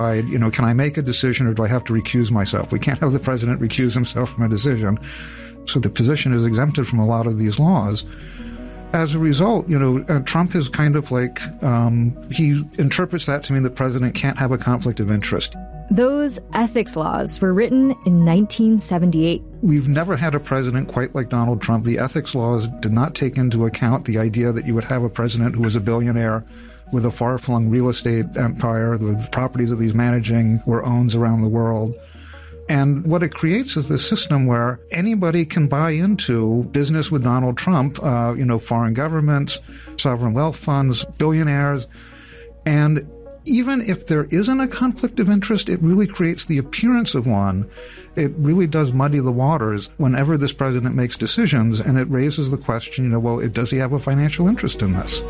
Can I make a decision or do I have to recuse myself? We can't have the president recuse himself from a decision. So the position is exempted from a lot of these laws. As a result, Trump is kind of like, he interprets that to mean the president can't have a conflict of interest. Those ethics laws were written in 1978. We've never had a president quite like Donald Trump. The ethics laws did not take into account the idea that you would have a president who was a billionaire with a far-flung real estate empire with properties that he's managing or owns around the world. And what it creates is this system where anybody can buy into business with Donald Trump, foreign governments, sovereign wealth funds, billionaires. And even if there isn't a conflict of interest, it really creates the appearance of one. It really does muddy the waters whenever this president makes decisions, and it raises the question, does he have a financial interest in this?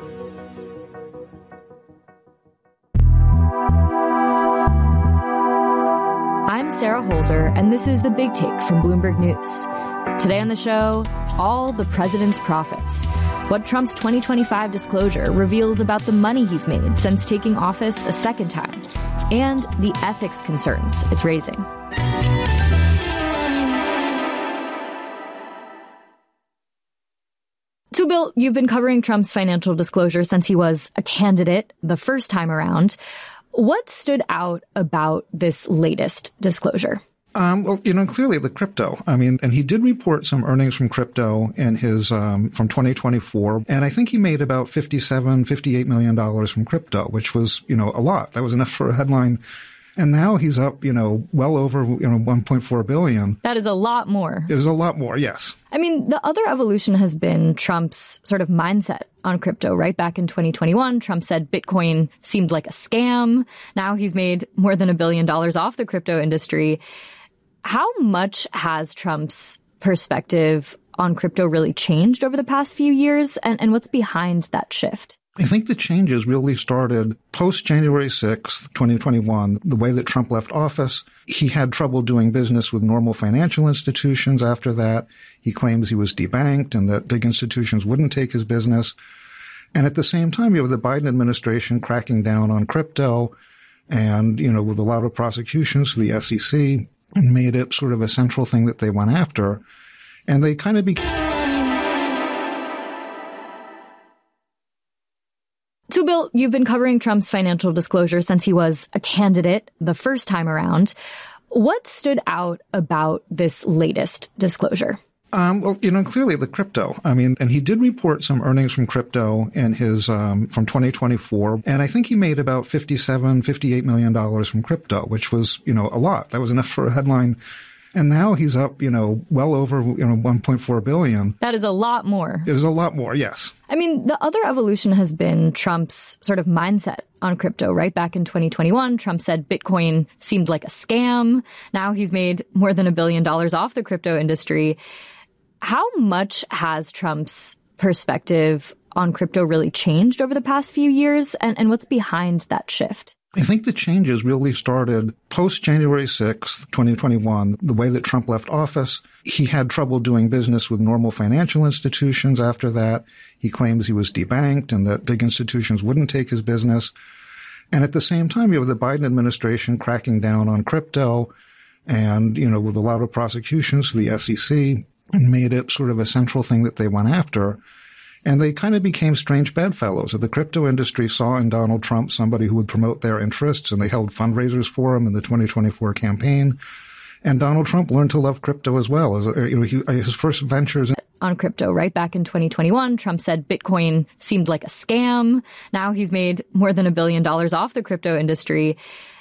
I'm Sarah Holder, and this is The Big Take from Bloomberg News. Today on the show, all the president's profits. What Trump's 2025 disclosure reveals about the money he's made since taking office a second time, and the ethics concerns it's raising. So, Bill, you've been covering Trump's financial disclosure since he was a candidate the first time around. What stood out about this latest disclosure? Clearly the crypto. And he did report some earnings from crypto in his, from 2024. And I think he made about $58 million from crypto, which was, a lot. That was enough for a headline. And now he's up, well over, $1.4 billion. That is a lot more. It is a lot more, yes. The other evolution has been Trump's sort of mindset on crypto, right? Back in 2021, Trump said Bitcoin seemed like a scam. Now he's made more than $1 billion off the crypto industry. How much has Trump's perspective on crypto really changed over the past few years? And what's behind that shift? I think the changes really started post-January 6th, 2021, the way that Trump left office. He had trouble doing business with normal financial institutions after that. He claims he was debanked and that big institutions wouldn't take his business. And at the same time, you have the Biden administration cracking down on crypto and, with a lot of prosecutions to the SEC, made it sort of a central thing that they went after. And they kind of So, Bill, you've been covering Trump's financial disclosure since he was a candidate the first time around. What stood out about this latest disclosure? Clearly the crypto. And he did report some earnings from crypto in his, from 2024. And I think he made about $58 million from crypto, which was, a lot. That was enough for a headline. And now he's up, well over, $1.4 billion. That is a lot more. It is a lot more, yes. The other evolution has been Trump's sort of mindset on crypto, right? Back in 2021, Trump said Bitcoin seemed like a scam. Now he's made more than $1 billion off the crypto industry. How much has Trump's perspective on crypto really changed over the past few years? And what's behind that shift? I think the changes really started post-January 6th, 2021, the way that Trump left office. He had trouble doing business with normal financial institutions after that. He claims he was debanked and that big institutions wouldn't take his business. And at the same time, you have the Biden administration cracking down on crypto and, with a lot of prosecutions to the SEC, made it sort of a central thing that they went after. And they kind of became strange bedfellows. The crypto industry saw in Donald Trump somebody who would promote their interests, and they held fundraisers for him in the 2024 campaign. And Donald Trump learned to love crypto as well. His first ventures on crypto, right? Back in 2021, Trump said Bitcoin seemed like a scam. Now he's made more than $1 billion off the crypto industry.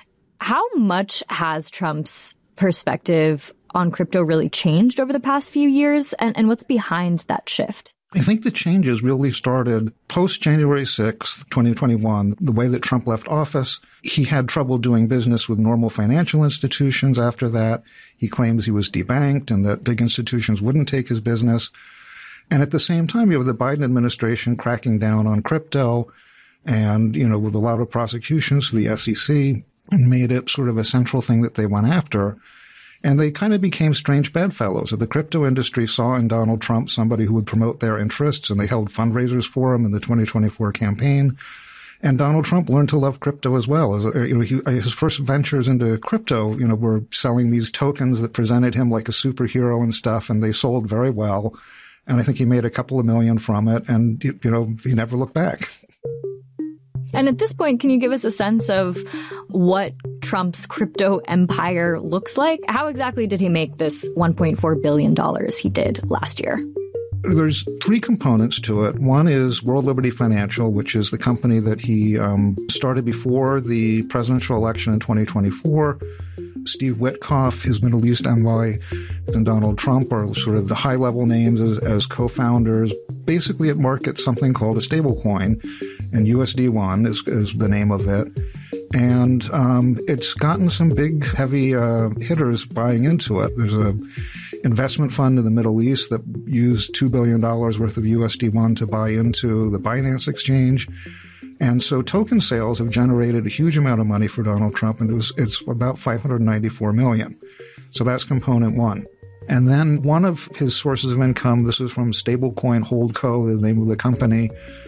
How much has Trump's perspective on crypto really changed over the past few years? And what's behind that shift? I think the changes really started post-January 6th, 2021, the way that Trump left office. He had trouble doing business with normal financial institutions after that. He claims he was debanked and that big institutions wouldn't take his business. And at the same time, you have the Biden administration cracking down on crypto and, with a lot of prosecutions to the SEC, made it sort of a central thing that they went after. And they kind of became strange bedfellows. The crypto industry saw in Donald Trump somebody who would promote their interests, and they held fundraisers for him in the 2024 campaign. And Donald Trump learned to love crypto as well. His first ventures into crypto, were selling these tokens that presented him like a superhero and stuff, and they sold very well. And I think he made a couple of million from it, and, he never looked back. And at this point, can you give us a sense of what Trump's crypto empire looks like? How exactly did he make this $1.4 billion he did last year? There's three components to it. One is World Liberty Financial, which is the company that he started before the presidential election in 2024. Steve Witkoff, his Middle East envoy, and Donald Trump are sort of the high-level names as co-founders. Basically, it markets something called a stablecoin, and USD1 is the name of it. And it's gotten some big, heavy hitters buying into it. There's a investment fund in the Middle East that used $2 billion worth of USD1 to buy into the Binance exchange. And so token sales have generated a huge amount of money for Donald Trump, and it's about $594 million. So that's component one. And then one of his sources of income, this is from Stablecoin Holdco, the name of the company.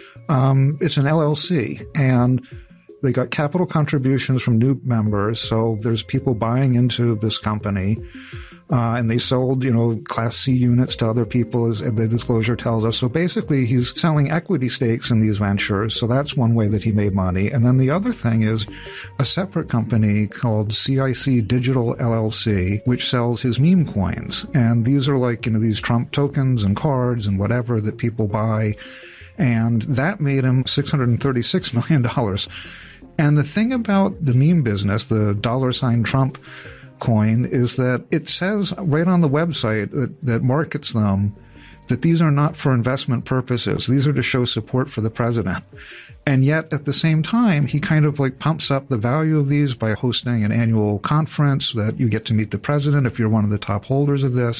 It's an LLC, and they got capital contributions from new members. So there's people buying into this company. And they sold, Class C units to other people, as the disclosure tells us. So basically, he's selling equity stakes in these ventures. So that's one way that he made money. And then the other thing is a separate company called CIC Digital LLC, which sells his meme coins. And these are like, these Trump tokens and cards and whatever that people buy. And that made him $636 million. And the thing about the meme business, the $Trump coin, is that it says right on the website that markets them that these are not for investment purposes. These are to show support for the president. And yet at the same time, he kind of like pumps up the value of these by hosting an annual conference that you get to meet the president if you're one of the top holders of this.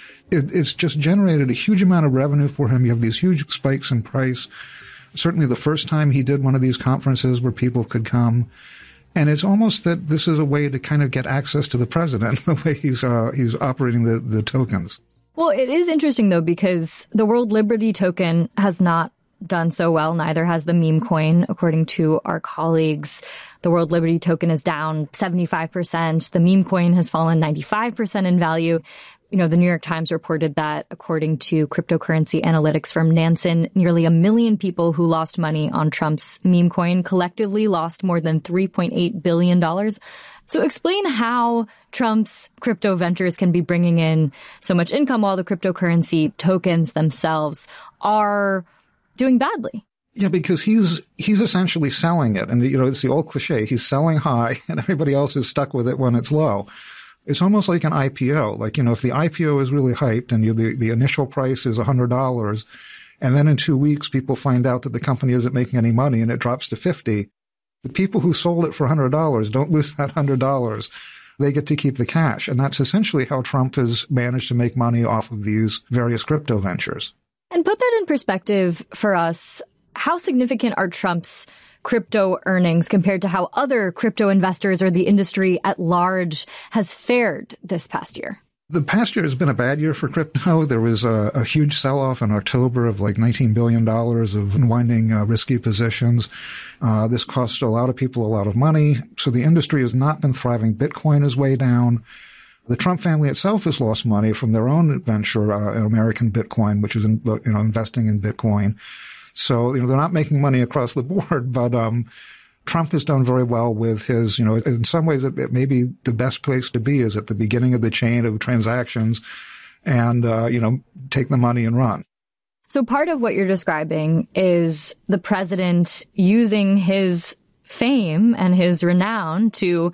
It's just generated a huge amount of revenue for him. You have these huge spikes in price. Certainly the first time he did one of these conferences where people could come. And it's almost that this is a way to kind of get access to the president, the way he's operating the tokens. Well, it is interesting, though, because the World Liberty token has not done so well. Neither has the meme coin, according to our colleagues. The World Liberty token is down 75%. The meme coin has fallen 95% in value. The New York Times reported that, according to cryptocurrency analytics firm Nansen, nearly 1 million people who lost money on Trump's meme coin collectively lost more than $3.8 billion. So explain how Trump's crypto ventures can be bringing in so much income while the cryptocurrency tokens themselves are doing badly. Yeah, because he's essentially selling it. And, it's the old cliche. He's selling high and everybody else is stuck with it when it's low. It's almost like an IPO. Like, if the IPO is really hyped and the initial price is $100, and then in 2 weeks people find out that the company isn't making any money and it drops to $50, the people who sold it for $100 don't lose that $100. They get to keep the cash. And that's essentially how Trump has managed to make money off of these various crypto ventures. And put that in perspective for us. How significant are Trump's crypto earnings compared to how other crypto investors or the industry at large has fared this past year? The past year has been a bad year for crypto. There was a huge sell-off in October of like $19 billion of unwinding risky positions. This cost a lot of people a lot of money. So the industry has not been thriving. Bitcoin is way down. The Trump family itself has lost money from their own venture, American Bitcoin, which is investing in Bitcoin. So, they're not making money across the board, but Trump has done very well with his, in some ways it may be the best place to be is at the beginning of the chain of transactions and, take the money and run. So part of what you're describing is the president using his fame and his renown to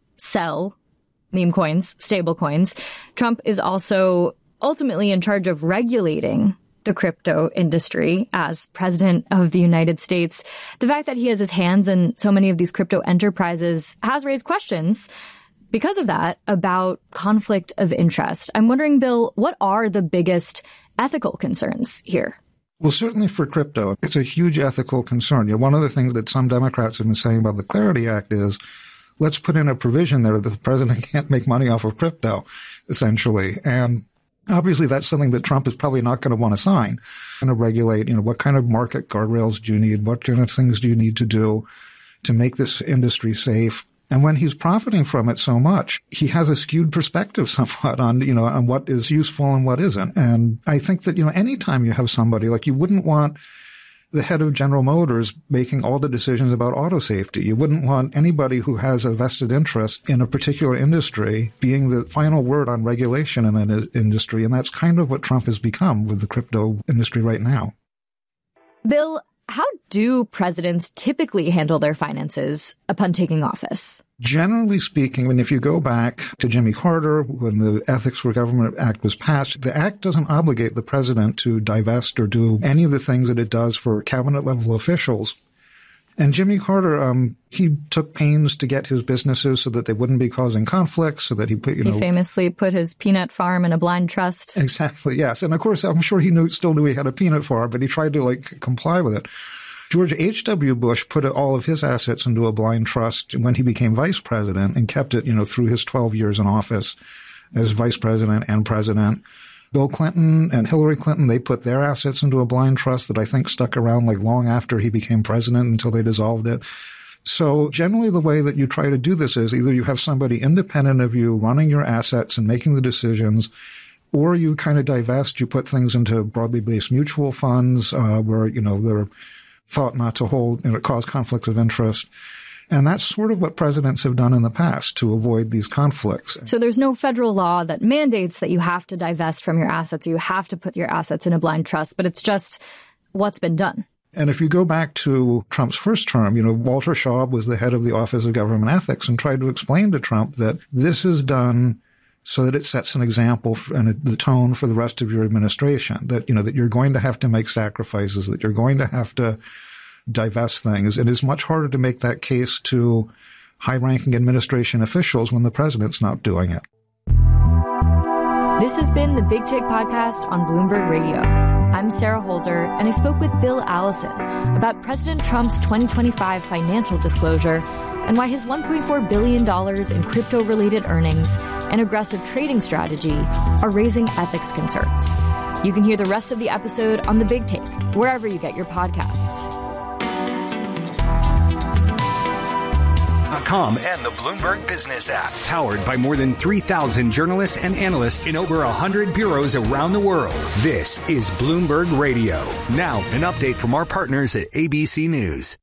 sell meme coins, stable coins. Trump is also ultimately in charge of regulating the crypto industry as president of the United States. The fact that he has his hands in so many of these crypto enterprises has raised questions because of that about conflict of interest. I'm wondering, Bill, what are the biggest ethical concerns here? Well, certainly for crypto, it's a huge ethical concern. One of the things that some Democrats have been saying about the Clarity Act is, let's put in a provision there that the president can't make money off of crypto, essentially. And Obviously, that's something that Trump is probably not going to want to sign. Going to regulate, what kind of market guardrails do you need? What kind of things do you need to do to make this industry safe? And when he's profiting from it so much, he has a skewed perspective somewhat on, on what is useful and what isn't. And I think that, anytime you have somebody, like, you wouldn't want the head of General Motors making all the decisions about auto safety. You wouldn't want anybody who has a vested interest in a particular industry being the final word on regulation in that industry. And that's kind of what Trump has become with the crypto industry right now. Bill, how do presidents typically handle their finances upon taking office? Generally speaking, if you go back to Jimmy Carter, when the Ethics for Government Act was passed, the act doesn't obligate the president to divest or do any of the things that it does for cabinet-level officials. And Jimmy Carter, he took pains to get his businesses so that they wouldn't be causing conflicts, so that he put, He famously put his peanut farm in a blind trust. Exactly, yes. And of course, I'm sure he still knew he had a peanut farm, but he tried to, comply with it. George H.W. Bush put all of his assets into a blind trust when he became vice president and kept it, through his 12 years in office as vice president and president. Bill Clinton and Hillary Clinton, they put their assets into a blind trust that I think stuck around long after he became president until they dissolved it. So generally the way that you try to do this is either you have somebody independent of you running your assets and making the decisions, or you kind of divest, you put things into broadly based mutual funds where, they're thought not to hold, cause conflicts of interest. And that's sort of what presidents have done in the past to avoid these conflicts. So there's no federal law that mandates that you have to divest from your assets or you have to put your assets in a blind trust, but it's just what's been done. And if you go back to Trump's first term, Walter Shaub was the head of the Office of Government Ethics and tried to explain to Trump that this is done so that it sets an example and the tone for the rest of your administration, that, that you're going to have to make sacrifices, that you're going to have to divest things. It is much harder to make that case to high-ranking administration officials when the president's not doing it. This has been the Big Take Podcast on Bloomberg Radio. I'm Sarah Holder, and I spoke with Bill Allison about President Trump's 2025 financial disclosure and why his $1.4 billion in crypto-related earnings and aggressive trading strategy are raising ethics concerns. You can hear the rest of the episode on The Big Take, wherever you get your podcasts. And the Bloomberg Business app. Powered by more than 3,000 journalists and analysts in over 100 bureaus around the world. This is Bloomberg Radio. Now, an update from our partners at ABC News.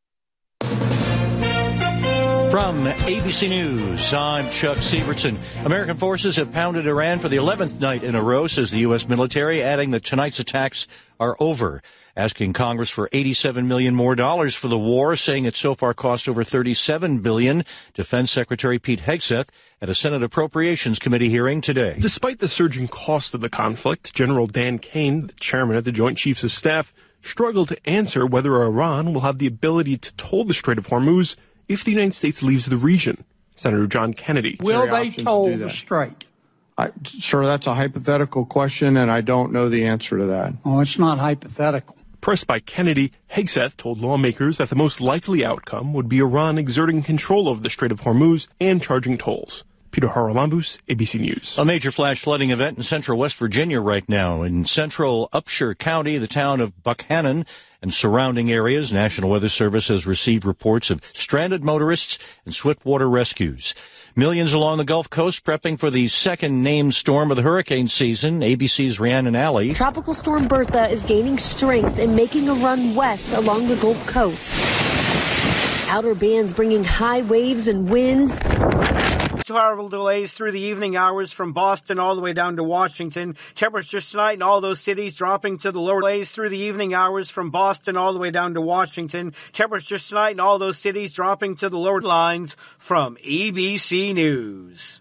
From ABC News, I'm Chuck Sievertson. American forces have pounded Iran for the 11th night in a row, says the U.S. military, adding that tonight's attacks are over. Asking Congress for $87 million more for the war, saying it so far cost over $37 billion. Defense Secretary Pete Hegseth at a Senate Appropriations Committee hearing today. Despite the surging cost of the conflict, General Dan Kane, the chairman of the Joint Chiefs of Staff, struggled to answer whether Iran will have the ability to toll the Strait of Hormuz if the United States leaves the region. Senator John Kennedy. Will they toll the strait? Sir, that's a hypothetical question, and I don't know the answer to that. Oh, it's not hypothetical. Pressed by Kennedy, Hegseth told lawmakers that the most likely outcome would be Iran exerting control of the Strait of Hormuz and charging tolls. Peter Haralambous, ABC News. A major flash flooding event in central West Virginia right now. In central Upshur County, the town of Buckhannon and surrounding areas, National Weather Service has received reports of stranded motorists and swiftwater rescues. Millions along the Gulf Coast prepping for the second named storm of the hurricane season. ABC's Rhiannon Alley. Tropical storm Bertha is gaining strength and making a run west along the Gulf Coast. Outer bands bringing high waves and winds. Powerful delays through the evening hours from Boston all the way down to Washington. Temperatures tonight in all those cities dropping to the lower delays through the evening hours from Boston all the way down to Washington. Temperatures tonight in all those cities dropping to the lower lines from ABC News.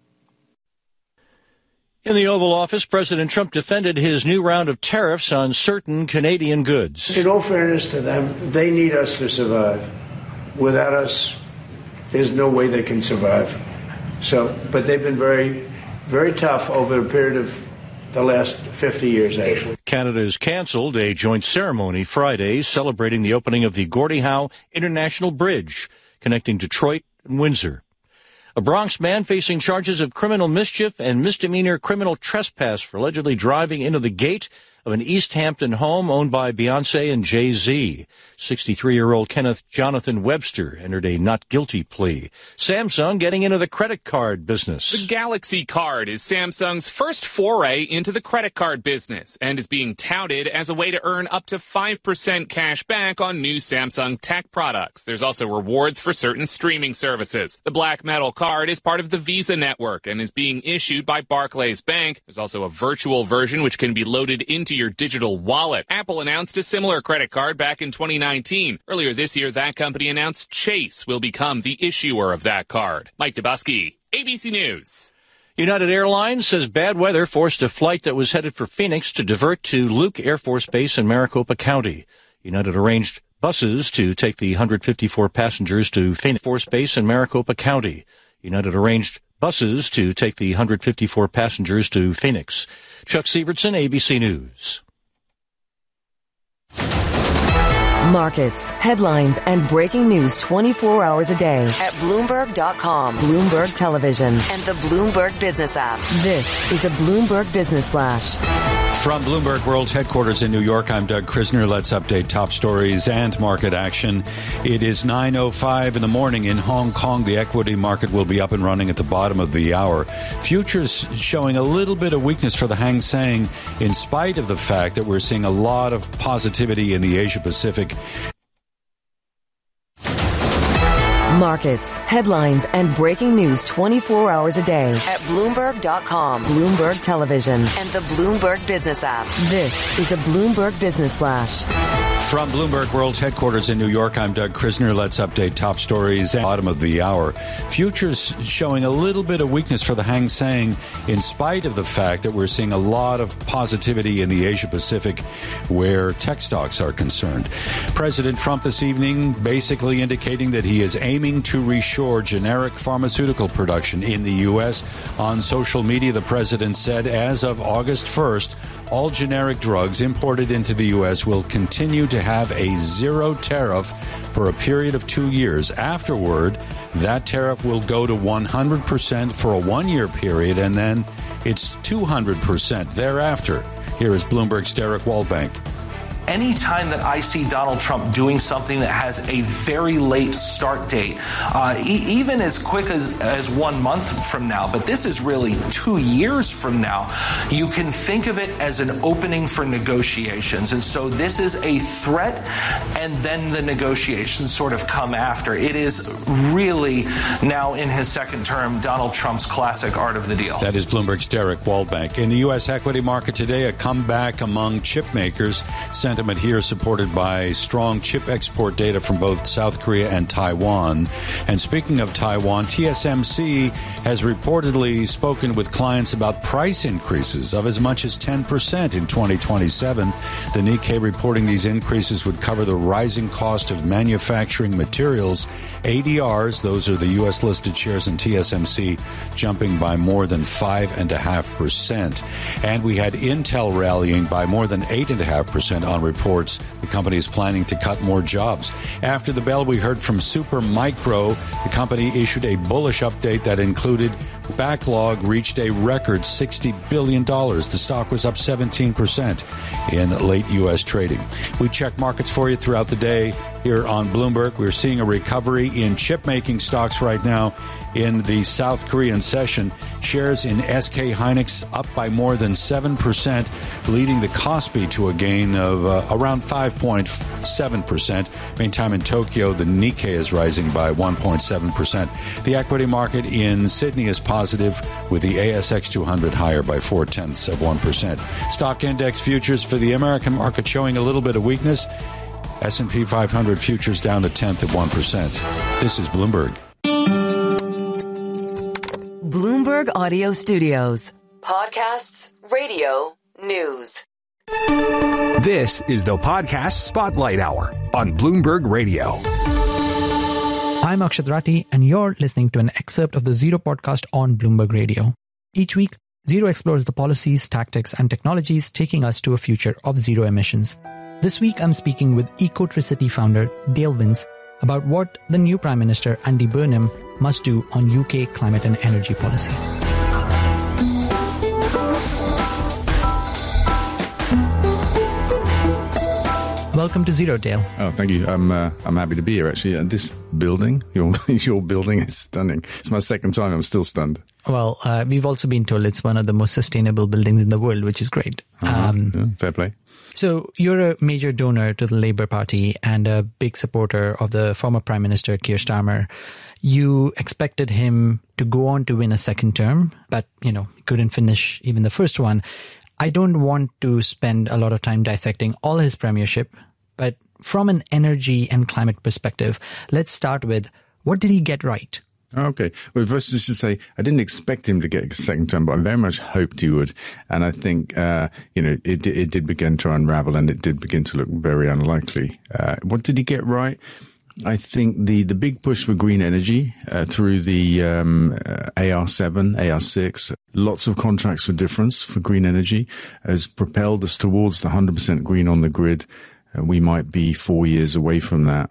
In the Oval Office, President Trump defended his new round of tariffs on certain Canadian goods. In all fairness to them, they need us to survive. Without us, there's no way they can survive. But they've been very, very tough over a period of the last 50 years, actually. Canada has canceled a joint ceremony Friday celebrating the opening of the Gordie Howe International Bridge connecting Detroit and Windsor. A Bronx man facing charges of criminal mischief and misdemeanor criminal trespass for allegedly driving into the gate of an East Hampton home owned by Beyonce and Jay-Z. 63-year-old Kenneth Jonathan Webster entered a not guilty plea. Samsung getting into the credit card business. The Galaxy Card is Samsung's first foray into the credit card business and is being touted as a way to earn up to 5% cash back on new Samsung tech products. There's also rewards for certain streaming services. The Black Metal card is part of the Visa network and is being issued by Barclays Bank. There's also a virtual version which can be loaded into your digital wallet. Apple announced a similar credit card back in 2019. Earlier this year, that company announced Chase will become the issuer of that card. Mike Dubusky, ABC News. United Airlines says bad weather forced a flight that was headed for Phoenix to divert to Luke Air Force Base in Maricopa County. United arranged buses to take the 154 passengers to Phoenix Air Force Base in Maricopa County. United arranged buses to take the 154 passengers to Phoenix. Chuck Sievertson, ABC News. Markets, headlines, and breaking news 24 hours a day at Bloomberg.com, Bloomberg Television, and the Bloomberg Business app. This is a Bloomberg Business Flash. From Bloomberg World Headquarters in New York, I'm Doug Krisner. Let's update top stories and market action. It is 9:05 in the morning in Hong Kong. The equity market will be up and running at the bottom of the hour. Futures showing a little bit of weakness for the Hang Seng in spite of the fact that we're seeing a lot of positivity in the Asia Pacific. Markets, headlines, and breaking news 24 hours a day at Bloomberg.com, Bloomberg Television, and the Bloomberg Business app. This is a Bloomberg Business Flash. From Bloomberg World Headquarters in New York, I'm Doug Krisner. Let's update top stories at the bottom of the hour. Futures showing a little bit of weakness for the Hang Seng in spite of the fact that we're seeing a lot of positivity in the Asia Pacific where tech stocks are concerned. President Trump this evening basically indicating that he is aiming to reshore generic pharmaceutical production in the U.S. On social media, the president said as of August 1st, all generic drugs imported into the U.S. will continue to have a zero tariff for a period of 2 years. Afterward, that tariff will go to 100% for a 1-year period, and then it's 200% thereafter. Here is Bloomberg's Derek Waldbank. Anytime that I see Donald Trump doing something that has a very late start date, even as quick as 1 month from now, but this is really 2 years from now, you can think of it as an opening for negotiations. And so this is a threat, and then the negotiations sort of come after. It is really now in his second term, Donald Trump's classic art of the deal. That is Bloomberg's Derek Waldbank. In the U.S. equity market today, a comeback among chip makers. Sentiment here supported by strong chip export data from both South Korea and Taiwan. And speaking of Taiwan, TSMC has reportedly spoken with clients about price increases of as much as 10% in 2027. The Nikkei reporting these increases would cover the rising cost of manufacturing materials. ADRs, those are the U.S. listed shares in TSMC, jumping by more than 5.5%. And we had Intel rallying by more than 8.5% on reports the company is planning to cut more jobs. After the bell, we heard from Supermicro. The company issued a bullish update that included backlog reached a record $60 billion. The stock was up 17% in late U.S. trading. We check markets for you throughout the day here on Bloomberg. We're seeing a recovery in chip-making stocks right now in the South Korean session. Shares in SK Hynix up by more than 7%, leading the Kospi to a gain of around 5.7%. Meantime, in Tokyo, the Nikkei is rising by 1.7%. The equity market in Sydney is positive, with the ASX 200 higher by 0.4%. Stock index futures for the American market showing a little bit of weakness. S&P 500 futures down to 0.1%. This is Bloomberg. Bloomberg Audio Studios. Podcasts, radio, news. This is the Podcast Spotlight Hour on Bloomberg Radio. I'm Akshat Rathi, and you're listening to an excerpt of the Zero podcast on Bloomberg Radio. Each week, Zero explores the policies, tactics, and technologies taking us to a future of zero emissions. This week, I'm speaking with Ecotricity founder Dale Vince about what the new Prime Minister, Andy Burnham, must do on UK climate and energy policy. Welcome to Zero, Dale. Oh, thank you. I'm happy to be here, actually. This building, your building is stunning. It's my second time. I'm still stunned. Well, we've also been told it's one of the most sustainable buildings in the world, which is great. Yeah, fair play. So you're a major donor to the Labour Party and a big supporter of the former Prime Minister, Keir Starmer. You expected him to go on to win a second term, but, couldn't finish even the first one. I don't want to spend a lot of time dissecting all his premiership, but from an energy and climate perspective, let's start with, what did he get right? Okay. Well, first I should say, I didn't expect him to get a second term, but I very much hoped he would. And I think, it did begin to unravel and it did begin to look very unlikely. What did he get right? I think the big push for green energy through the AR7, AR6, lots of contracts for difference for green energy has propelled us towards the 100% green on the grid. We might be 4 years away from that.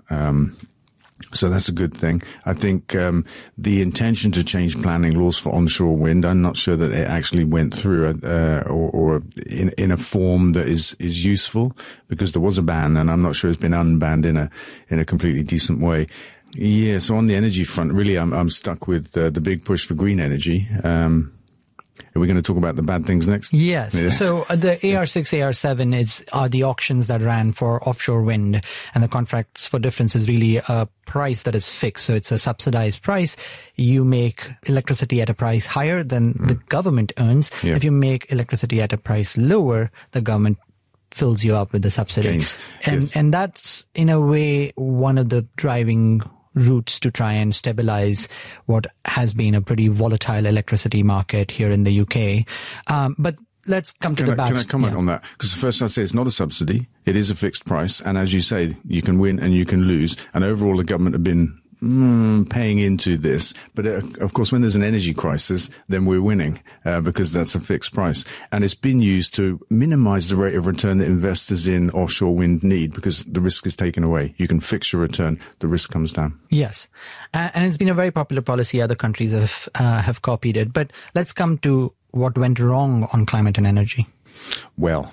So that's a good thing. I think the intention to change planning laws for onshore wind, I'm not sure that it actually went through or in a form that is useful, because there was a ban, and I'm not sure it's been unbanned in a completely decent way. Yeah, so on the energy front, really, I'm stuck with the big push for green energy. Are we going to talk about the bad things next? Yes. Yeah. So the AR6, AR7 are the auctions that ran for offshore wind, and the contracts for difference is really a price that is fixed. So it's a subsidized price. You make electricity at a price higher than the government earns. Yeah. If you make electricity at a price lower, the government fills you up with the subsidy. Gains. And that's in a way one of the driving routes to try and stabilize what has been a pretty volatile electricity market here in the UK. But let's come to the bad. Can I comment on that? Because first I'd say it's not a subsidy. It is a fixed price. And as you say, you can win and you can lose. And overall, the government have been paying into this. But of course, when there's an energy crisis, then we're winning because that's a fixed price. And it's been used to minimize the rate of return that investors in offshore wind need, because the risk is taken away. You can fix your return. The risk comes down. Yes. And it's been a very popular policy. Other countries have copied it. But let's come to what went wrong on climate and energy. Well,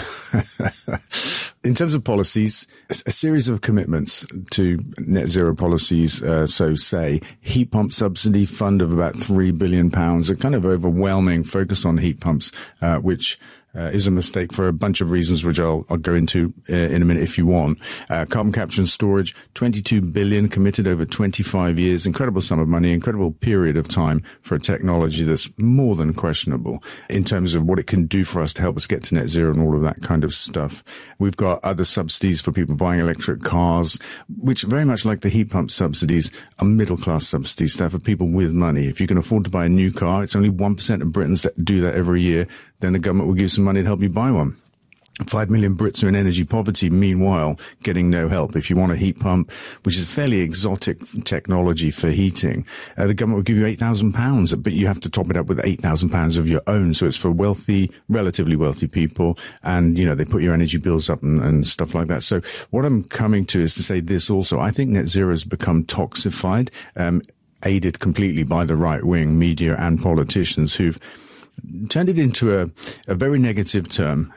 in terms of policies, a series of commitments to net zero policies, heat pump subsidy fund of about £3 billion, a kind of overwhelming focus on heat pumps, which is a mistake for a bunch of reasons, which I'll go into in a minute if you want. Carbon capture and storage, 22 billion committed over 25 years. Incredible sum of money, incredible period of time for a technology that's more than questionable in terms of what it can do for us to help us get to net zero and all of that kind of stuff. We've got other subsidies for people buying electric cars, which very much like the heat pump subsidies are middle class subsidies. They're for people with money. If you can afford to buy a new car, it's only 1% of Britons that do that every year. Then the government will give some money to help you buy one. 5 million Brits are in energy poverty, meanwhile, getting no help. If you want a heat pump, which is fairly exotic technology for heating, the government will give you £8,000, but you have to top it up with £8,000 of your own. So it's for relatively wealthy people. And, they put your energy bills up and stuff like that. So what I'm coming to is to say this also. I think net zero has become toxified, aided completely by the right-wing media and politicians who've turned it into a very negative term,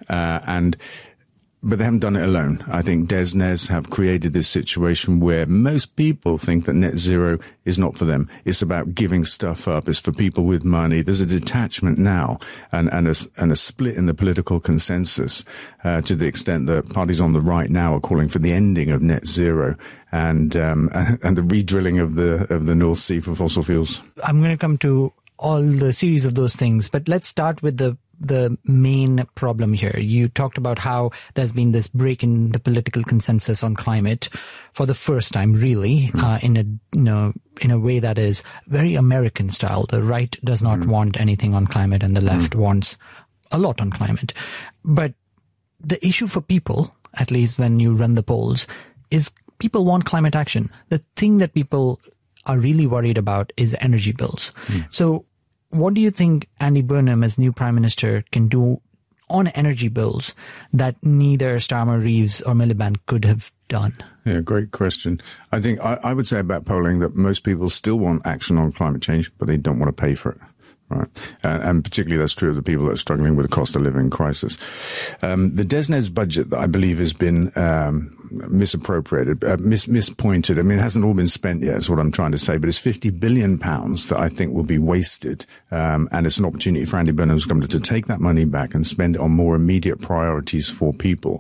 but they haven't done it alone. I think DESNZ have created this situation where most people think that net zero is not for them. It's about giving stuff up. It's for people with money. There's a detachment now and a split in the political consensus to the extent that parties on the right now are calling for the ending of net zero and the re-drilling of the North Sea for fossil fuels. I'm going to come to all the series of those things, but let's start with the main problem here. You talked about how there's been this break in the political consensus on climate for the first time, really, in a way that is very American style. The right does not want anything on climate, and the left wants a lot on climate. But the issue for people, at least when you run the polls, is people want climate action. The thing that people are really worried about is energy bills. So what do you think Andy Burnham as new Prime Minister can do on energy bills that neither Starmer, Reeves or Miliband could have done? Yeah, great question. I think I would say about polling that most people still want action on climate change, but they don't want to pay for it. Right. And particularly that's true of the people that are struggling with the cost of living crisis. The DESNZ budget that I believe has been misappropriated, mispointed. I mean, it hasn't all been spent yet, is what I'm trying to say, but it's £50 billion that I think will be wasted. And it's an opportunity for Andy Burnham's government to take that money back and spend it on more immediate priorities for people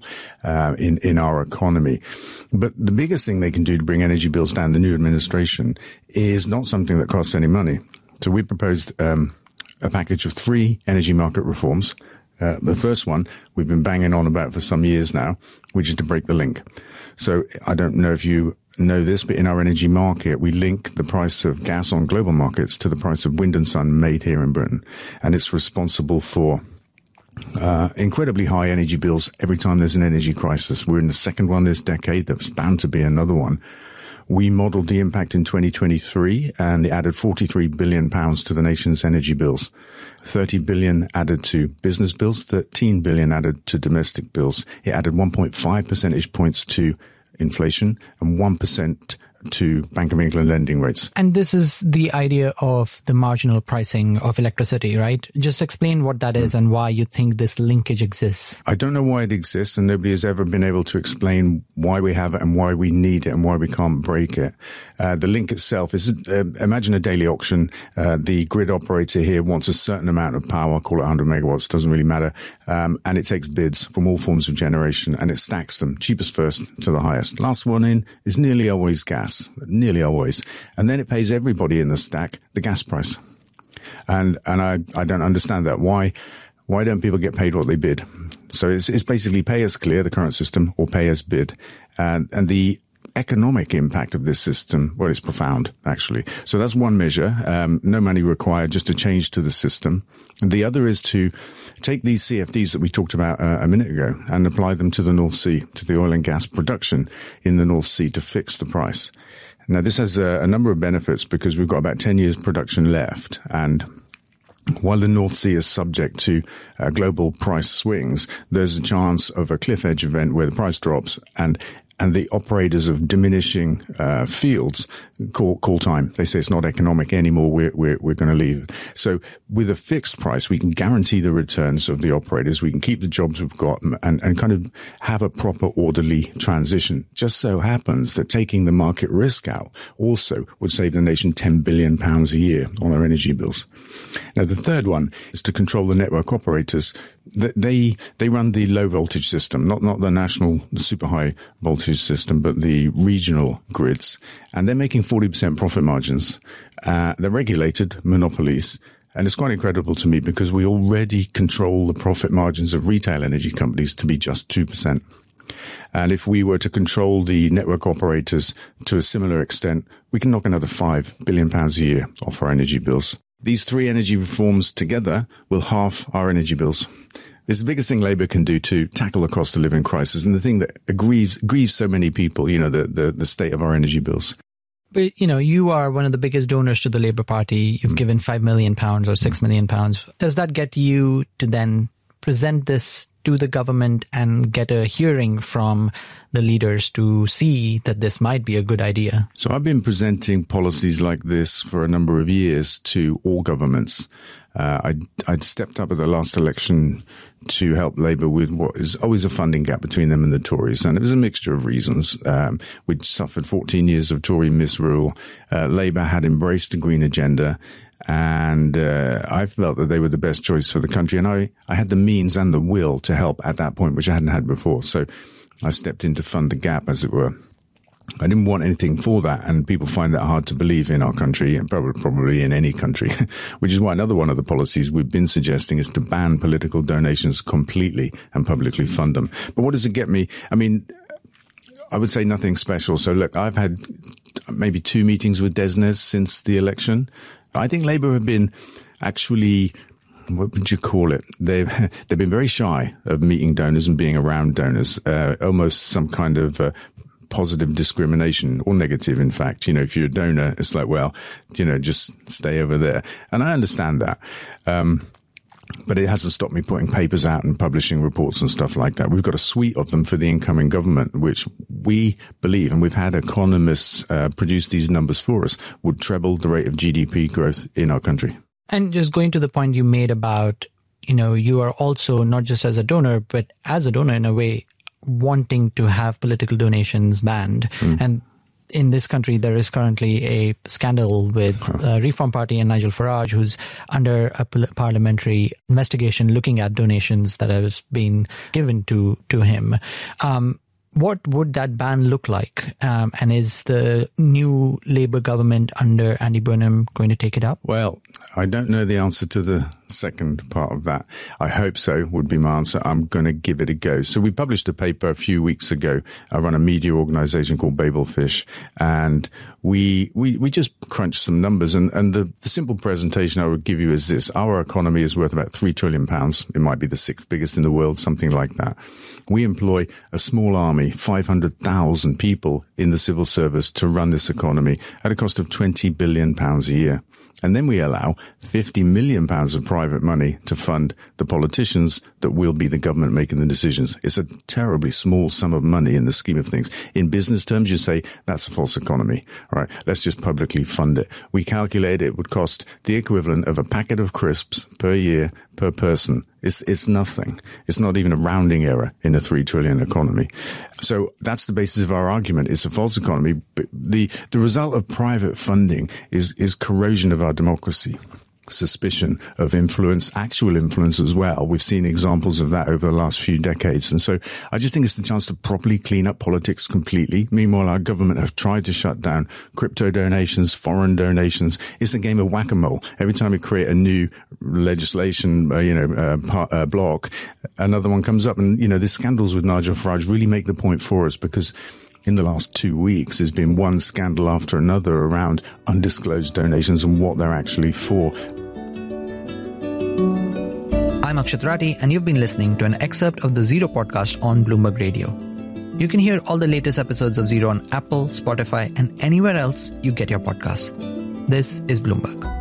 in our economy. But the biggest thing they can do to bring energy bills down, the new administration, is not something that costs any money. So we proposed a package of 3 energy market reforms. The first one we've been banging on about for some years now, which is to break the link. So I don't know if you know this, but in our energy market, we link the price of gas on global markets to the price of wind and sun made here in Britain. And it's responsible for incredibly high energy bills every time there's an energy crisis. We're in the second one this decade. There's bound to be another one. We modelled the impact in 2023 and it added £43 billion to the nation's energy bills. 30 billion added to business bills, 13 billion added to domestic bills. It added 1.5 percentage points to inflation and 1% to Bank of England lending rates. And this is the idea of the marginal pricing of electricity, right? Just explain what that is and why you think this linkage exists. I don't know why it exists, and nobody has ever been able to explain why we have it and why we need it and why we can't break it. The link itself is, imagine a daily auction. The grid operator here wants a certain amount of power, call it 100 megawatts, doesn't really matter. And it takes bids from all forms of generation and it stacks them, cheapest first to the highest. Last one in is nearly always gas. Nearly always. And then it pays everybody in the stack the gas price. And I don't understand that. Why don't people get paid what they bid? So it's basically pay as clear, the current system, or pay as bid. And the economic impact of this system, well, it's profound, actually. So that's one measure. No money required, just a change to the system. And the other is to take these CFDs that we talked about a minute ago and apply them to the North Sea, to the oil and gas production in the North Sea to fix the price. Now, this has a number of benefits because we've got about 10 years production left. And while the North Sea is subject to global price swings, there's a chance of a cliff edge event where the price drops and the operators of diminishing fields call time. They say it's not economic anymore. We're going to leave. So with a fixed price, we can guarantee the returns of the operators. We can keep the jobs we've got and kind of have a proper orderly transition. Just so happens that taking the market risk out also would save the nation £10 billion a year on our energy bills. Now, the third one is to control the network operators. They run the low voltage system, not the national super high voltage system, but the regional grids. And they're making 40% profit margins. They're regulated monopolies. And it's quite incredible to me because we already control the profit margins of retail energy companies to be just 2%. And if we were to control the network operators to a similar extent, we can knock another £5 billion a year off our energy bills. These 3 energy reforms together will halve our energy bills. It's the biggest thing Labour can do to tackle the cost of living crisis and the thing that grieves so many people, the state of our energy bills. But, you are one of the biggest donors to the Labour Party. You've given £5 million or £6 million. Does that get you to then present this to the government and get a hearing from the leaders to see that this might be a good idea? So I've been presenting policies like this for a number of years to all governments. I'd stepped up at the last election to help Labour with what is always a funding gap between them and the Tories. And it was a mixture of reasons. We'd suffered 14 years of Tory misrule. Labour had embraced the Green Agenda. And I felt that they were the best choice for the country. And I had the means and the will to help at that point, which I hadn't had before. So I stepped in to fund the gap, as it were. I didn't want anything for that, and people find that hard to believe in our country, and probably in any country, which is why another one of the policies we've been suggesting is to ban political donations completely and publicly fund them. But what does it get me? I mean, I would say nothing special. So look, I've had maybe 2 meetings with DESNZ since the election. I think Labour have been actually, what would you call it? They've been very shy of meeting donors and being around donors, almost some kind of positive discrimination, or negative, in fact. If you're a donor, it's like, well, just stay over there. And I understand that. But it hasn't stopped me putting papers out and publishing reports and stuff like that. We've got a suite of them for the incoming government, which we believe, and we've had economists produce these numbers for us, would treble the rate of GDP growth in our country. And just going to the point you made about, you are also not just as a donor, but as a donor in a way, wanting to have political donations banned. And in this country, there is currently a scandal with Reform Party and Nigel Farage, who's under a parliamentary investigation looking at donations that have been given to him. What would that ban look like? And is the new Labour government under Andy Burnham going to take it up? Well, I don't know the answer to the second part of that. I hope so, would be my answer. I'm going to give it a go. So we published a paper a few weeks ago. I run a media organization called Babelfish, and we just crunched some numbers. And the simple presentation I would give you is this. Our economy is worth about £3 trillion. It might be the 6th biggest in the world, something like that. We employ a small army, 500,000 people in the civil service to run this economy at a cost of £20 billion a year. And then we allow £50 million of private money to fund the politicians that will be the government making the decisions. It's a terribly small sum of money in the scheme of things. In business terms, you say that's a false economy. All right, let's just publicly fund it. We calculate it would cost the equivalent of a packet of crisps per year per person. It's nothing. It's not even a rounding error in a 3 trillion economy. So that's the basis of our argument. It's a false economy. But the result of private funding is corrosion of our democracy. Suspicion of influence, actual influence as well. We've seen examples of that over the last few decades. And so I just think it's the chance to properly clean up politics completely. Meanwhile, our government have tried to shut down crypto donations, foreign donations. It's a game of whack-a-mole. Every time we create a new legislation, block, another one comes up. And, the scandals with Nigel Farage really make the point for us, because in the last 2 weeks, there's been one scandal after another around undisclosed donations and what they're actually for. I'm Akshat Rathi, and you've been listening to an excerpt of the Zero podcast on Bloomberg Radio. You can hear all the latest episodes of Zero on Apple, Spotify, and anywhere else you get your podcasts. This is Bloomberg.